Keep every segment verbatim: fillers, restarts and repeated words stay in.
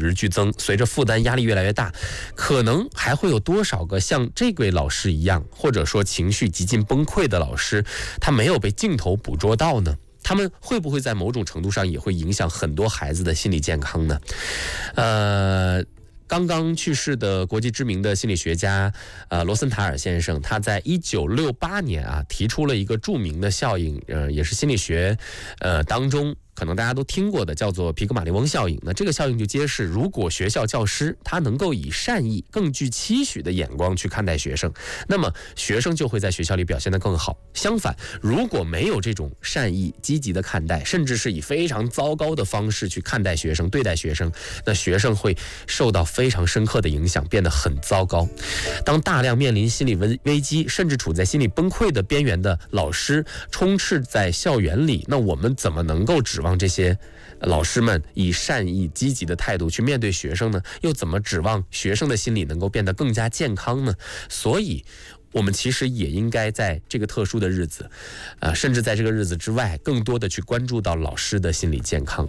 日俱增，随着负担压力越来越大，可能还会有多少个像这位老师一样，或者说情绪极尽崩溃的老师，他没有被镜头捕捉到呢？他们会不会在某种程度上也会影响很多孩子的心理健康呢？呃。刚刚去世的国际知名的心理学家，呃，罗森塔尔先生，他在一九六八年啊提出了一个著名的效应，呃，也是心理学，呃当中可能大家都听过的，叫做皮格马利翁效应。那这个效应就揭示，如果学校教师他能够以善意、更具期许的眼光去看待学生，那么学生就会在学校里表现得更好。相反，如果没有这种善意、积极的看待，甚至是以非常糟糕的方式去看待学生、对待学生，那学生会受到非常深刻的影响，变得很糟糕。当大量面临心理危危机，甚至处在心理崩溃的边缘的老师充斥在校园里，那我们怎么能够指望这些老师们以善意积极的态度去面对学生呢？又怎么指望学生的心理能够变得更加健康呢？所以我们其实也应该在这个特殊的日子，呃，甚至在这个日子之外，更多的去关注到老师的心理健康。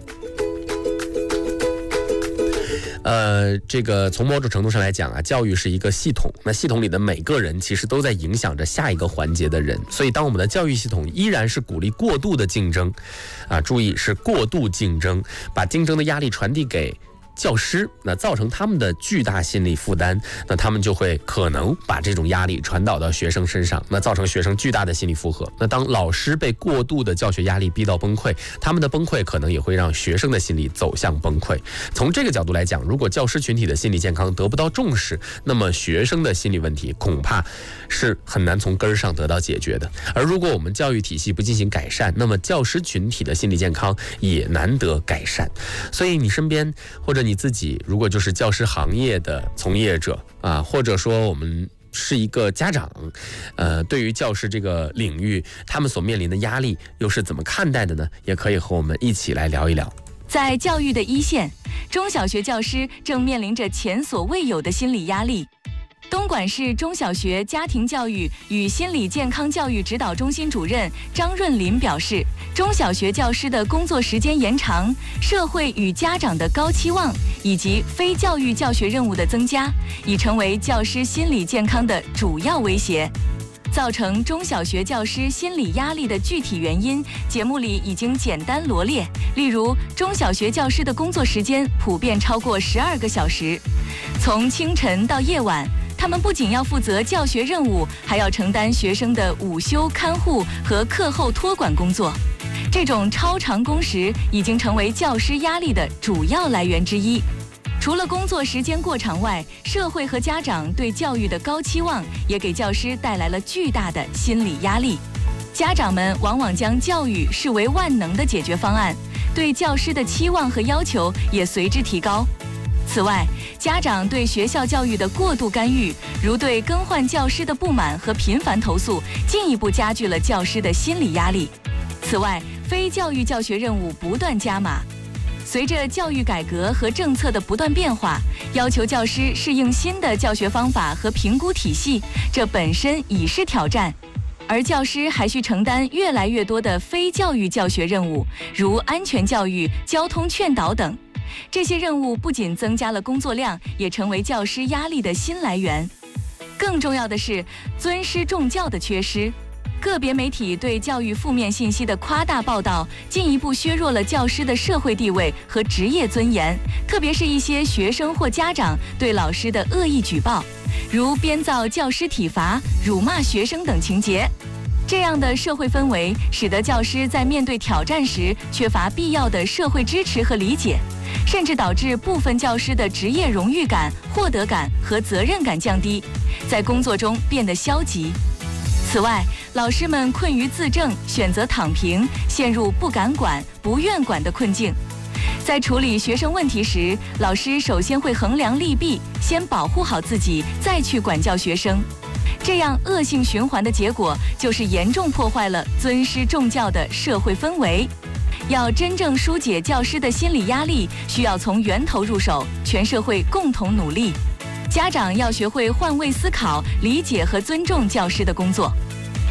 呃，这个从某种程度上来讲啊，教育是一个系统，那系统里的每个人其实都在影响着下一个环节的人，所以当我们的教育系统依然是鼓励过度的竞争，啊，注意是过度竞争，把竞争的压力传递给教师，那造成他们的巨大心理负担，那他们就会可能把这种压力传导到学生身上，那造成学生巨大的心理负荷。那当老师被过度的教学压力逼到崩溃，他们的崩溃可能也会让学生的心理走向崩溃。从这个角度来讲，如果教师群体的心理健康得不到重视，那么学生的心理问题恐怕是很难从根儿上得到解决的。而如果我们教育体系不进行改善，那么教师群体的心理健康也难得改善。所以你身边或者你自己如果就是教师行业的从业者啊，或者说我们是一个家长，呃，对于教师这个领域，他们所面临的压力又是怎么看待的呢？也可以和我们一起来聊一聊。 在教育的一线，中小学教师正面临着前所未有的心理压力。东莞市中小学家庭教育与心理健康教育指导中心主任张润林表示，中小学教师的工作时间延长、社会与家长的高期望以及非教育教学任务的增加，已成为教师心理健康的主要威胁。造成中小学教师心理压力的具体原因，节目里已经简单罗列。例如，中小学教师的工作时间普遍超过十二个小时，从清晨到夜晚，他们不仅要负责教学任务，还要承担学生的午休看护和课后托管工作。这种超长工时已经成为教师压力的主要来源之一。除了工作时间过长外，社会和家长对教育的高期望也给教师带来了巨大的心理压力。家长们往往将教育视为万能的解决方案，对教师的期望和要求也随之提高。此外，家长对学校教育的过度干预，如对更换教师的不满和频繁投诉，进一步加剧了教师的心理压力。此外，非教育教学任务不断加码。随着教育改革和政策的不断变化，要求教师适应新的教学方法和评估体系，这本身已是挑战。而教师还需承担越来越多的非教育教学任务，如安全教育、交通劝导等。这些任务不仅增加了工作量，也成为教师压力的新来源。更重要的是，尊师重教的缺失。个别媒体对教育负面信息的夸大报道，进一步削弱了教师的社会地位和职业尊严，特别是一些学生或家长对老师的恶意举报，如编造教师体罚、辱骂学生等情节。这样的社会氛围使得教师在面对挑战时缺乏必要的社会支持和理解，甚至导致部分教师的职业荣誉感、获得感和责任感降低，在工作中变得消极。此外，老师们困于自证，选择躺平，陷入不敢管、不愿管的困境。在处理学生问题时，老师首先会衡量利弊，先保护好自己，再去管教学生。这样恶性循环的结果，就是严重破坏了尊师重教的社会氛围。要真正疏解教师的心理压力，需要从源头入手，全社会共同努力。 家长要学会换位思考，理解和尊重教师的工作。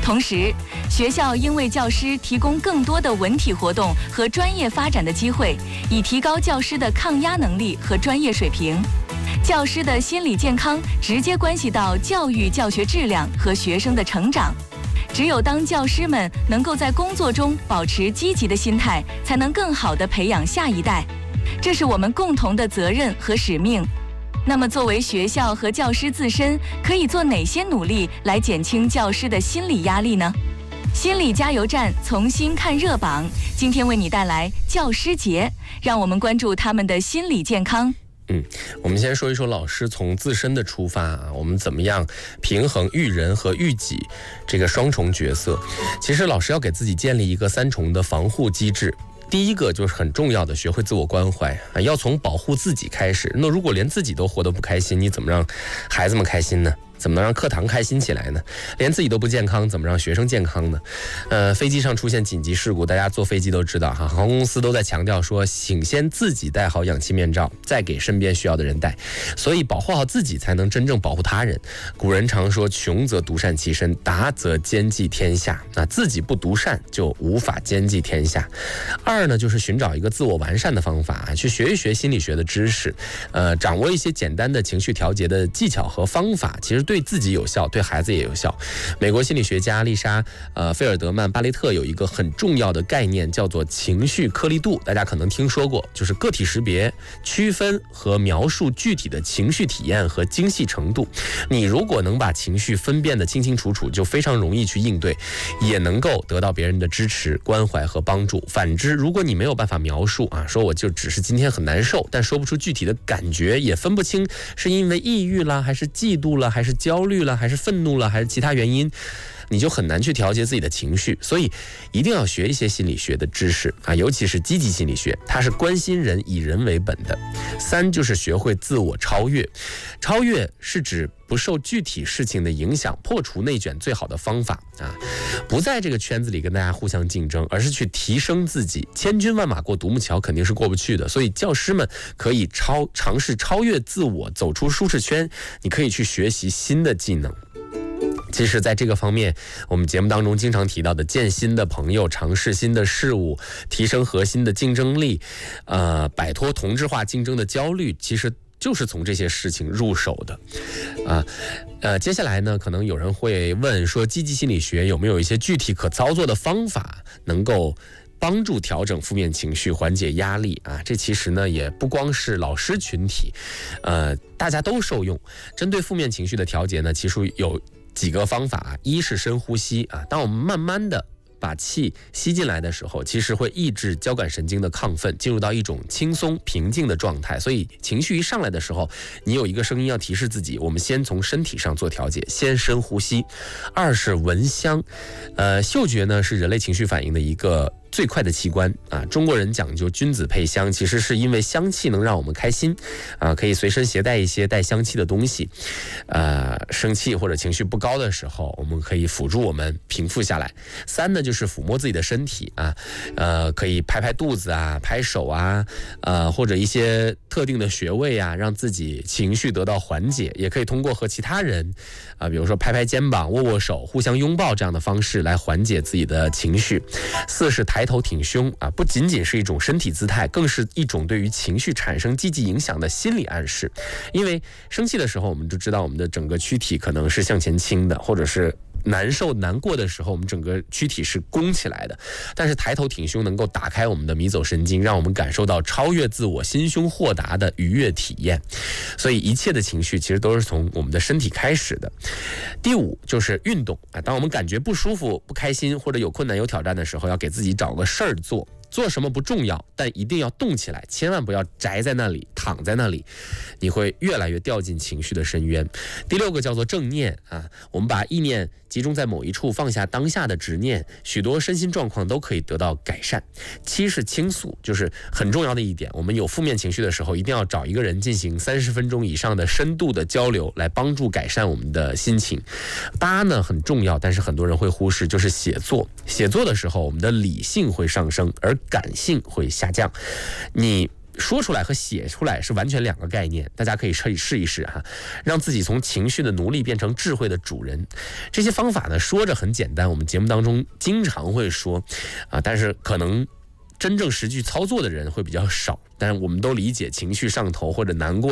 同时，学校应为教师提供更多的文体活动和专业发展的机会，以提高教师的抗压能力和专业水平。教师的心理健康直接关系到教育教学质量和学生的成长。只有当教师们能够在工作中保持积极的心态，才能更好地培养下一代。这是我们共同的责任和使命。那么，作为学校和教师自身，可以做哪些努力来减轻教师的心理压力呢？心理加油站从新看热榜，今天为你带来教师节，让我们关注他们的心理健康。 嗯，我们先说一说老师从自身的出发啊，我们怎么样平衡育人和育己这个双重角色？其实老师要给自己建立一个三重的防护机制。第一个就是很重要的，学会自我关怀啊，要从保护自己开始。那如果连自己都活得不开心，你怎么让孩子们开心呢？怎么能让课堂开心起来呢？连自己都不健康，怎么让学生健康呢？呃，飞机上出现紧急事故，大家坐飞机都知道哈，航空公司都在强调说，请先自己戴好氧气面罩，再给身边需要的人戴。所以保护好自己，才能真正保护他人。古人常说，穷则独善其身，达则兼济天下。那自己不独善，就无法兼济天下。二呢，就是寻找一个自我完善的方法，去学一学心理学的知识，呃，掌握一些简单的情绪调节的技巧和方法，其实对自己有效，对孩子也有效。美国心理学家丽莎呃费尔德曼巴雷特有一个很重要的概念，叫做情绪颗粒度，大家可能听说过，就是个体识别、区分和描述具体的情绪体验和精细程度。你如果能把情绪分辨得清清楚楚，就非常容易去应对，也能够得到别人的支持、关怀和帮助。反之，如果你没有办法描述啊，说我就只是今天很难受，但说不出具体的感觉，也分不清是因为抑郁了，还是嫉妒了，还是焦虑了，还是愤怒了，还是其他原因，你就很难去调节自己的情绪。所以一定要学一些心理学的知识啊，尤其是积极心理学，它是关心人、以人为本的。三就是学会自我超越，超越是指不受具体事情的影响，破除内卷最好的方法啊，不在这个圈子里跟大家互相竞争，而是去提升自己。千军万马过独木桥肯定是过不去的，所以教师们可以超尝试超越自我，走出舒适圈。你可以去学习新的技能。其实在这个方面，我们节目当中经常提到的见新的朋友、尝试新的事物、提升核心的竞争力，呃，摆脱同质化竞争的焦虑，其实就是从这些事情入手的啊。呃，接下来呢，可能有人会问说，积极心理学有没有一些具体可操作的方法，能够帮助调整负面情绪、缓解压力啊？这其实呢，也不光是老师群体，呃，大家都受用。针对负面情绪的调节呢，其实有几个方法。一是深呼吸啊，当我们慢慢的把气吸进来的时候，其实会抑制交感神经的亢奋，进入到一种轻松平静的状态。所以情绪一上来的时候，你有一个声音要提示自己，我们先从身体上做调节，先深呼吸。二是闻香，呃，嗅觉呢是人类情绪反应的一个最快的器官啊，中国人讲究君子配香，其实是因为香气能让我们开心啊，可以随身携带一些带香气的东西。呃，生气或者情绪不高的时候，我们可以辅助我们平复下来。三呢，就是抚摸自己的身体啊，呃，可以拍拍肚子啊，拍手啊，呃，或者一些特定的穴位啊，让自己情绪得到缓解。也可以通过和其他人啊，比如说拍拍肩膀、握握手、互相拥抱这样的方式来缓解自己的情绪。四是抬头挺胸啊，不仅仅是一种身体姿态，更是一种对于情绪产生积极影响的心理暗示。因为生气的时候，我们就知道我们的整个躯体可能是向前倾的，或者是难受难过的时候，我们整个躯体是弓起来的。但是抬头挺胸能够打开我们的迷走神经，让我们感受到超越自我、心胸豁达的愉悦体验。所以一切的情绪其实都是从我们的身体开始的。第五就是运动啊，当我们感觉不舒服、不开心或者有困难、有挑战的时候，要给自己找个事儿做。做什么不重要，但一定要动起来，千万不要宅在那里、躺在那里，你会越来越掉进情绪的深渊。第六个叫做正念啊，我们把意念集中在某一处，放下当下的执念，许多身心状况都可以得到改善。七是倾诉，就是很重要的一点，我们有负面情绪的时候，一定要找一个人进行三十分钟以上的深度的交流，来帮助改善我们的心情。八呢很重要，但是很多人会忽视，就是写作。写作的时候，我们的理性会上升，而感性会下降。你说出来和写出来是完全两个概念，大家可以试试一试哈，让自己从情绪的奴隶变成智慧的主人。这些方法呢，说着很简单，我们节目当中经常会说啊，但是可能真正实际操作的人会比较少。但是我们都理解情绪上头或者难过